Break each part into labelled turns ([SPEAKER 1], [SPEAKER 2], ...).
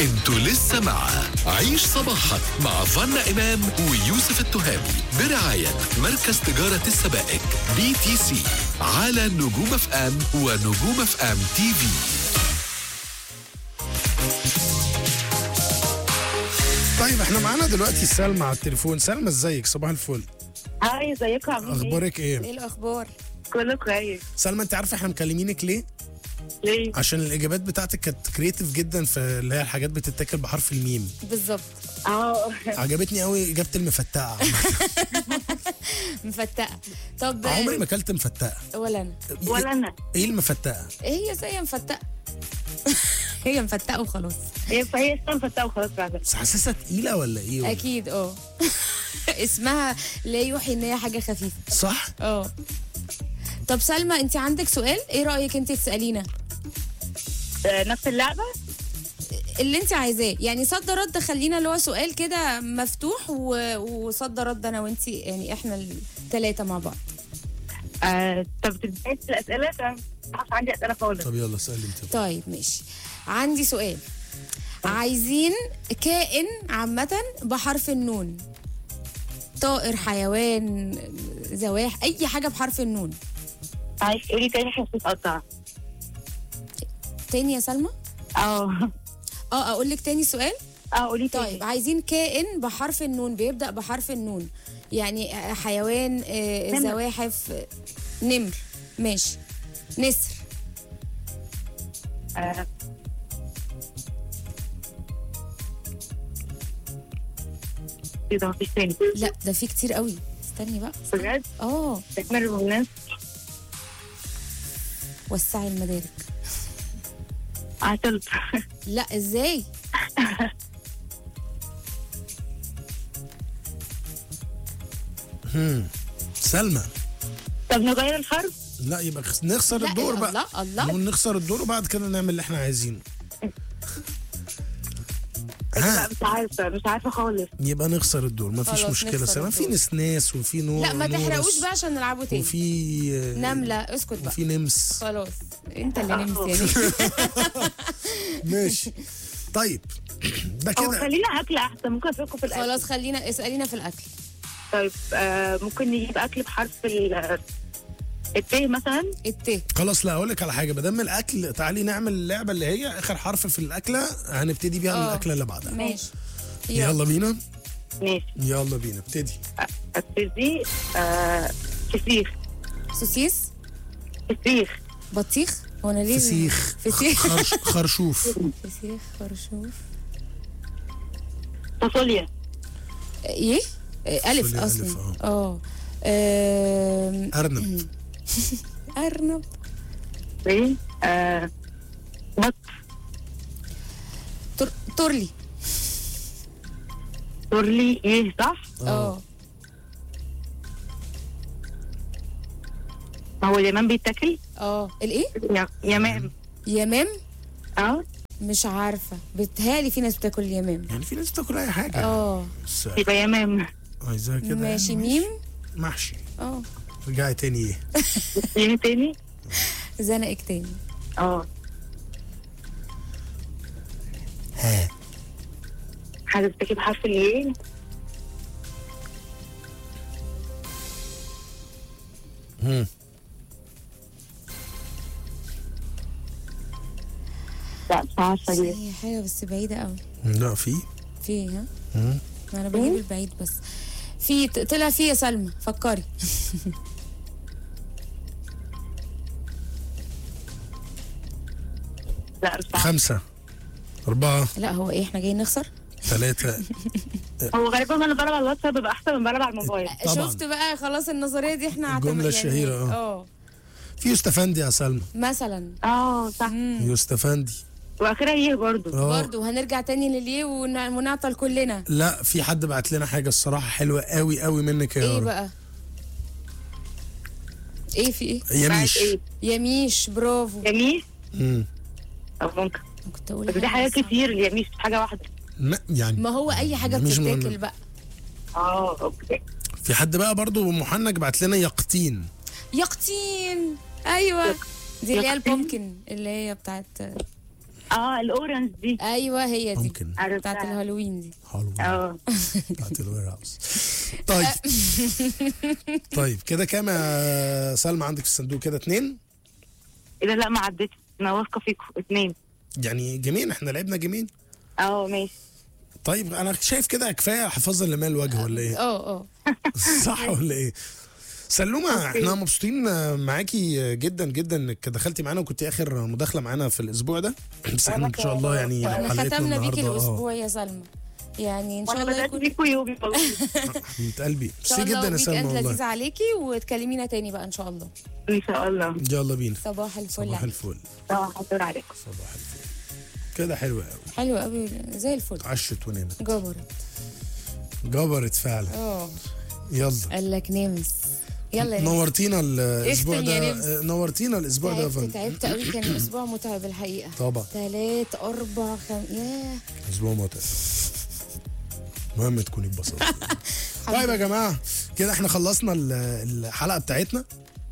[SPEAKER 1] انتوا لسه مع عيش صباحك مع فانا إمام ويوسف التهامي برعاية مركز تجارة السبائك BTC على نجوم اف ام ونجوم اف ام تي في.
[SPEAKER 2] طيب احنا معانا دلوقتي سلمى على التليفون. سلمى ازيك؟ صباح الفل.
[SPEAKER 3] هاي، ازيكم؟ عاملين ايه؟
[SPEAKER 2] اخبارك
[SPEAKER 4] ايه
[SPEAKER 2] ايه؟
[SPEAKER 4] الاخبار؟
[SPEAKER 3] كله كويس.
[SPEAKER 2] سلمى انت عارفه احنا مكلمينك ليه؟
[SPEAKER 3] ليه؟
[SPEAKER 2] عشان الاجابات بتاعتك كانت كرييتيف جدا في اللي هي الحاجات بتتاكل بحرف الميم.
[SPEAKER 4] بالظبط.
[SPEAKER 2] عجبتني قوي اجابه المفتقه.
[SPEAKER 4] مفتقه. طب
[SPEAKER 2] عمري ما اكلت مفتقه.
[SPEAKER 4] ولا انا.
[SPEAKER 3] ولا انا.
[SPEAKER 2] ايه المفتقه؟
[SPEAKER 4] هي زي مفتقه. هي مفتقه وخلاص.
[SPEAKER 3] هي اسمها مفتقه وخلاص بعد.
[SPEAKER 2] بس حاسسها تقيله ولا ايه؟ ولا؟
[SPEAKER 4] اكيد اسمها لا يوحي ان هي حاجه خفيفه.
[SPEAKER 2] صح.
[SPEAKER 4] طب سلمى، انت عندك سؤال، ايه رايك انت تسالينا؟
[SPEAKER 3] نفس اللعبه
[SPEAKER 4] اللي انت عايزاه، يعني صد رد، خلينا اللي هو سؤال كده مفتوح وصد رد انا وانت، يعني احنا الثلاثه مع بعض.
[SPEAKER 3] طب تبداي الاسئله عشان عندي اسئله خالص.
[SPEAKER 2] طب يلا سألي انت.
[SPEAKER 4] طيب ماشي، عندي سؤال. عايزين كائن عامة بحرف النون، طائر، حيوان، زواحف، أي حاجة بحرف النون.
[SPEAKER 3] عايز تقولي تاني عشان بتتقطع؟
[SPEAKER 4] تاني يا سلمى؟ أقول لك تاني سؤال؟
[SPEAKER 3] قولي تاني.
[SPEAKER 4] طيب عايزين كائن بحرف النون، بيبدأ بحرف النون، يعني حيوان، زواحف، نمر، ماشي، نسر.
[SPEAKER 3] ايه ده؟ مفيش تاني؟
[SPEAKER 4] لا ده في كتير قوي، استني بقى.
[SPEAKER 3] بجد؟ تكمل الناس.
[SPEAKER 4] وسعي المدارك.
[SPEAKER 3] عطلت.
[SPEAKER 4] لا ازاي؟
[SPEAKER 2] سلمى.
[SPEAKER 3] طب نغير الحرف؟
[SPEAKER 2] لا يبقى نخسر الدور بقى.
[SPEAKER 4] الله
[SPEAKER 2] نقول نخسر الدور وبعد كده نعمل اللي احنا عايزينه.
[SPEAKER 3] لا مش عارفه خالص.
[SPEAKER 2] يبقى نخسر الدور، مفيش مشكله. سلمى في نسناس وفي نور.
[SPEAKER 4] لا ما تحرقوش بقى عشان نلعبه تاني.
[SPEAKER 2] وفي
[SPEAKER 4] نمله، اسكت بقى.
[SPEAKER 2] وفي نمس.
[SPEAKER 4] خلاص انت اللي نمس يعني.
[SPEAKER 2] ماشي. طيب ده كده.
[SPEAKER 3] خلينا اكل احسن، ممكن افكر في الاكل.
[SPEAKER 4] خلاص خلينا، اسالينا في الاكل.
[SPEAKER 3] طيب ممكن نجيب اكل بحرف الت مثلا.
[SPEAKER 4] الت.
[SPEAKER 2] خلاص لا اقول لك على حاجه، بدل الاكل تعالي نعمل اللعبه اللي هي اخر حرف في الاكله هنبتدي بيها من الاكله اللي بعدها.
[SPEAKER 4] ماشي
[SPEAKER 2] يلا بينا.
[SPEAKER 3] ماشي
[SPEAKER 2] يلا بينا ابتدي.
[SPEAKER 3] ابتدي. فسيخ.
[SPEAKER 4] سوسيس.
[SPEAKER 3] فسيخ.
[SPEAKER 4] بطيخ. هو انا ليه؟
[SPEAKER 2] فسيخ. خرشوف.
[SPEAKER 4] فسيخ، خرشوف.
[SPEAKER 3] فاصوليا.
[SPEAKER 4] ايه؟ الف اصلا.
[SPEAKER 2] ارنب.
[SPEAKER 4] ارنب.
[SPEAKER 3] ايه؟ بط.
[SPEAKER 4] تورلي.
[SPEAKER 3] تورلي. ايه صح؟ ما هو اليمام بيتاكل؟
[SPEAKER 4] الايه؟
[SPEAKER 3] يمام.
[SPEAKER 4] يمام؟ مش عارفه، بتهالي في ناس بتاكل اليمام،
[SPEAKER 2] يعني في ناس بتاكل اي حاجه.
[SPEAKER 3] يبقى يمام.
[SPEAKER 2] عايزاها كده.
[SPEAKER 4] ماشي. ميم.
[SPEAKER 2] محشي. رجعي تاني. ايه؟
[SPEAKER 3] ايه تاني؟
[SPEAKER 4] زنقك تاني.
[SPEAKER 3] حاجه بتاكل بحرف الايه؟ لا مش عارفه دي.
[SPEAKER 4] هي حاجه بس بعيده قوي.
[SPEAKER 2] لا في
[SPEAKER 4] ها. انا بجيب البعيد بس. في طلع في يا سلمى، فكري.
[SPEAKER 3] لا مش عارفه.
[SPEAKER 2] 5 4.
[SPEAKER 4] لا هو ايه، احنا جايين نخسر؟
[SPEAKER 2] 3.
[SPEAKER 3] هو غالبا انا بلعب على الواتساب بيبقى احسن من بلعب على الموبايل.
[SPEAKER 2] طبعا.
[SPEAKER 4] شفت بقى، خلاص النظريه دي احنا
[SPEAKER 2] الجمله الشهيره. في يوستفندي يا سلمى
[SPEAKER 4] مثلا.
[SPEAKER 3] صح.
[SPEAKER 2] يوستفندي
[SPEAKER 3] واخرها ايه برضه
[SPEAKER 4] هنرجع تاني لليه ونعطل كلنا.
[SPEAKER 2] لا في حد بعت لنا حاجه الصراحه حلوه قوي قوي منك يا
[SPEAKER 4] ايه
[SPEAKER 2] يارا.
[SPEAKER 4] بقى؟ ايه في ايه؟
[SPEAKER 2] يميش.
[SPEAKER 4] يميش، برافو.
[SPEAKER 3] يميش. او ممكن
[SPEAKER 4] كنت اقول
[SPEAKER 3] بس دي حاجات كتير، اليميش مش حاجه واحده.
[SPEAKER 2] يعني
[SPEAKER 4] ما هو اي حاجه بتتاكل بقى.
[SPEAKER 3] اوكي.
[SPEAKER 2] في حد بقى برضو محنج بعت لنا يقطين.
[SPEAKER 4] يقطين، ايوه. دي اللي هي البومكن، اللي هي بتاعت
[SPEAKER 3] الاورنج دي.
[SPEAKER 4] ايوه هي دي
[SPEAKER 2] ممكن
[SPEAKER 4] بتاعت الهالوين دي.
[SPEAKER 2] حلو بتاعت الوير هاوس. طيب طيب كده كام يا سلمى عندك في الصندوق؟ كده 2.
[SPEAKER 3] اذا لا ما عدتش، انا واثقه فيكم 2.
[SPEAKER 2] يعني جيمين، احنا لعبنا جيمين.
[SPEAKER 3] ماشي.
[SPEAKER 2] طيب انا شايف كده كفايه حفاظا لماء الوجه ولا ايه؟ صح ولا ايه؟ سلومة احنا مبسوطين معاكي جدا جدا انك دخلتي معانا وكنتي اخر مداخله معانا في الاسبوع ده. بس احنا ان شاء الله يعني
[SPEAKER 4] احنا
[SPEAKER 2] حلقتنا
[SPEAKER 4] ختمنا بيكي
[SPEAKER 2] النهارده
[SPEAKER 4] الاسبوع يا سلمى، يعني ان شاء
[SPEAKER 3] وانا
[SPEAKER 4] الله
[SPEAKER 3] بدات
[SPEAKER 4] يكون
[SPEAKER 3] بيكوا يومي والله.
[SPEAKER 2] حبيبه قلبي
[SPEAKER 4] ان شاء
[SPEAKER 2] ميرسي
[SPEAKER 4] الله
[SPEAKER 2] جدا يا سلمى
[SPEAKER 4] ويك اند لذيذ
[SPEAKER 2] والله.
[SPEAKER 4] عليكي، وتكلمينا تاني بقى ان شاء الله.
[SPEAKER 3] ان شاء الله.
[SPEAKER 2] يلا بينا.
[SPEAKER 4] صباح الفل.
[SPEAKER 2] صباح الفل.
[SPEAKER 3] هدور عليكم.
[SPEAKER 2] صباح الفل. كده حلوه قوي.
[SPEAKER 4] حلو قوي زي الفل.
[SPEAKER 2] عشت ونامت. جبرت فعلا.
[SPEAKER 4] يلا قال لك نمس. يلا يا
[SPEAKER 2] نورتينا الاسبوع
[SPEAKER 4] اختم يا
[SPEAKER 2] ده.
[SPEAKER 4] نمس.
[SPEAKER 2] نورتينا الاسبوع ده يا فندم.
[SPEAKER 4] تعبت قوي، كان اسبوع متعب الحقيقه.
[SPEAKER 2] طبعا
[SPEAKER 4] 3 4 5 ياه
[SPEAKER 2] اسبوع متعب. المهم تكوني اتبسطتي. طيب يا جماعه كده احنا خلصنا الحلقه بتاعتنا،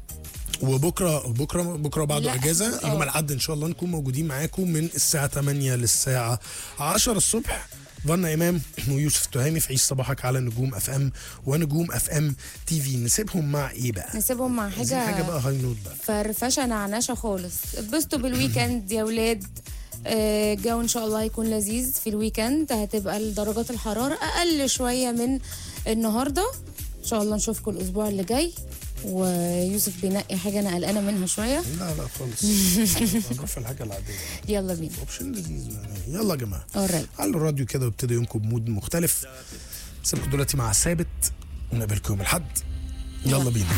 [SPEAKER 2] وبكره بعده اجازه. يوم الاحد ان شاء الله نكون موجودين معاكم من الساعه 8 للساعه 10 الصبح. فانا امام ويوسف التهامي في عيش صباحك على نجوم اف ام ونجوم اف ام تي في. نسيبهم مع ايه بقى؟
[SPEAKER 4] نسيبهم مع حاجه
[SPEAKER 2] بقى هاي نوت بقى،
[SPEAKER 4] فرفشه نعنشه خالص. اتبسطوا بالويكند يا ولاد. الجو ان شاء الله هيكون لذيذ في الويكند. هتبقى درجات الحراره اقل شويه من النهارده. ان شاء الله نشوفكم الاسبوع اللي جاي. ويوسف بينقي حاجه انا قلقانه منها شويه.
[SPEAKER 2] لا خالص. هنروح في الحاجه العاديه.
[SPEAKER 4] يلا بينا.
[SPEAKER 2] اوبشن لذيذ. يلا يا جماعه
[SPEAKER 4] alright.
[SPEAKER 2] على الراديو كده وابتدى يومكم بمود مختلف. سيبكم دلوقتي مع ثابت ونقابلكم يوم الاحد. يلا بينا.